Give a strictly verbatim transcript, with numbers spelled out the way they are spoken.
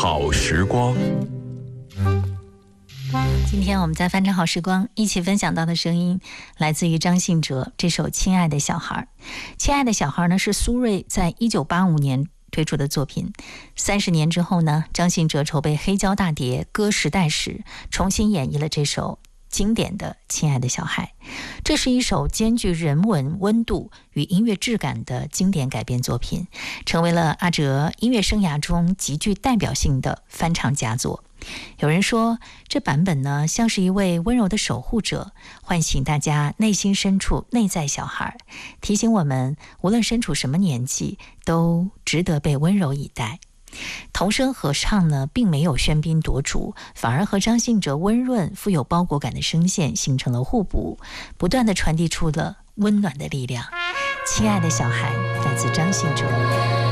好时光。 今天我们在翻唱好时光一起分享到的声音来自于张信哲这首《亲爱的小孩》。亲爱的小孩呢，是苏芮在一九八五年推出的作品。三十年之后呢，张信哲筹备黑胶大碟《歌时代》时，重新演绎了这首经典的《亲爱的小孩》。这是一首兼具人文温度与音乐质感的经典改编作品，成为了阿哲音乐生涯中极具代表性的翻唱佳作。有人说，这版本呢，像是一位温柔的守护者，唤醒大家内心深处内在小孩，提醒我们无论身处什么年纪，都值得被温柔以待。童声合唱呢，并没有喧宾夺主，反而和张信哲温润富有包裹感的声线形成了互补，不断地传递出了温暖的力量。亲爱的小孩，来自张信哲。